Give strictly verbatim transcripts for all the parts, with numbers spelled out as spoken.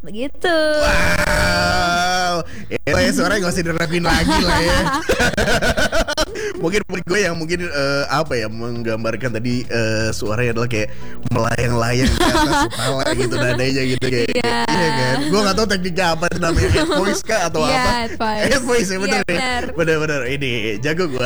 Begitu. Wow. Ya, suaranya gak usah dirapin lagi lah ya. Mungkin buat gue yang mungkin uh, apa ya menggambarkan tadi uh, suaranya adalah kayak melayang-layang di atas kepala gitu nadanya gitu kayak, Iya. kayak iya kan. Gue gak tahu tekniknya apa namanya, head voice kah atau Iya, apa? head voice. Head voice ya bener Iya, ya. bener. Bener-bener ini jago gue.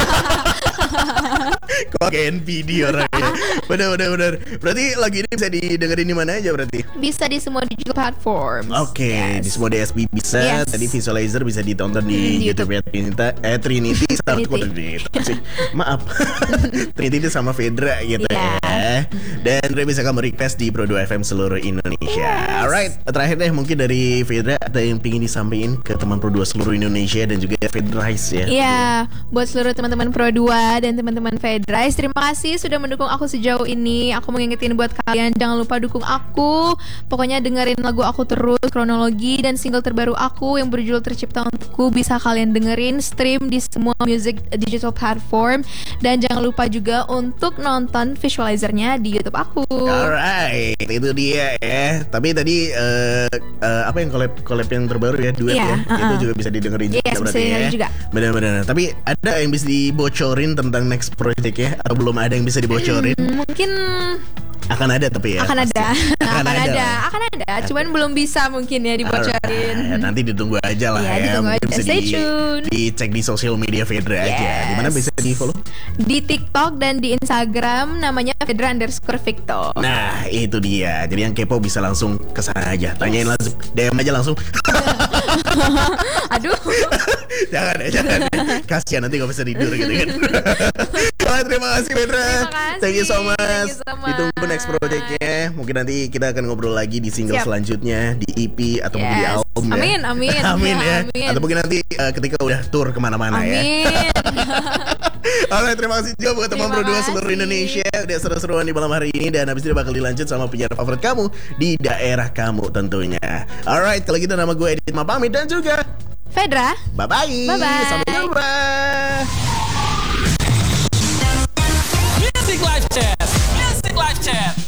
Kok kayak N P D orangnya. Bener-bener bener. Berarti lagu ini bisa didengerin di mana aja berarti? Bisa di semua digital platform. Oke, di semua D S P bisa. Yes. Tadi visualizer bisa ditonton di Hmm, di YouTube ya Trinita, eh Trinity, Star Trinity. kok Trinity sih. Maaf. Trinity sama Fedra gitu Iya. ya. Dan Dre bisa kamu request di Pro dua F M seluruh Indonesia. Yes. Alright, terakhir deh mungkin dari Fedra ada yang pingin disampaikan ke teman Pro dua seluruh Indonesia dan juga Fedrice ya. Iya, buat seluruh teman-teman Pro dua dan teman-teman Fedrice, terima kasih sudah mendukung aku sejauh ini. Aku mau ngingetin buat kalian, jangan lupa dukung aku. Pokoknya dengerin lagu aku terus, kronologi dan single terbaru aku yang berjudul Tercipta Untukku bisa kalian dengerin, stream di semua music digital platform. Dan jangan lupa juga untuk nonton visualizernya di YouTube aku. Alright, itu dia ya. Tapi tadi uh, uh, apa yang collab collab yang terbaru ya, duet Iya, ya, uh-uh. itu juga bisa didengerin juga Yes, bisa berarti ya. didengerin juga. Benar-benar. Tapi ada yang bisa dibocorin tentang next project ya? Atau belum ada yang bisa dibocorin? Hmm, mungkin Akan ada tapi ya. akan pasti. ada, Akan, akan ada. ada, akan ada. Cuman belum bisa mungkin ya dibocorin. Alright, nanti ditunggu aja lah Iya, ya. ditunggu Mungkin aja. bisa Stay di, tune. dicek di sosial media Fedra aja. Yes. Dimana bisa di follow? Di TikTok dan di Instagram namanya Fedra underscore Victor. Nah itu dia. Jadi yang kepo bisa langsung kesana aja. Tanyain langsung, D M aja langsung. Aduh. Jangan ya, jangan ya. Kasian nanti gak bisa tidur gitu kan. Wah, terima kasih Fedra. Terima kasih. Thank you so much. Thank you so much. Ditunggu next projectnya. Mungkin nanti kita akan ngobrol lagi di single Siap. selanjutnya, di E P atau mungkin di Yes. album ya. Amin, amin. Amin ya. Amin. Atau mungkin nanti uh, ketika udah tour kemana-mana ya. Amin. Alright, terima kasih juga buat teman Terima Pro dua seluruh kasih. Indonesia. Udah seru-seruan di malam hari ini. Dan habis ini bakal dilanjut sama penyiar favorit kamu di daerah kamu tentunya. Alright, kalau gitu nama gue Edit pamit dan juga Fedra. bye-bye. Bye-bye. Sampai jumpa. Music Live Chat. Music Live Chat.